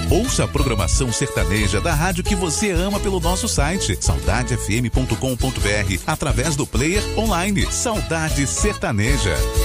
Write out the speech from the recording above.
Ouça a programação sertaneja da rádio que você ama pelo nosso site saudadefm.com.br através do player online Saudade Sertaneja.